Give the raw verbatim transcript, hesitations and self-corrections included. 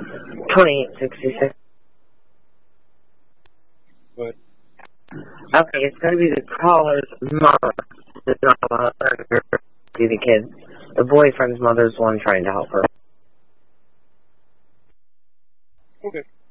twenty-eight sixty-six. What? Okay, it's going to be the caller's mother. It's not allowed to see the kids. The boyfriend's mother's the one trying to help her. Okay.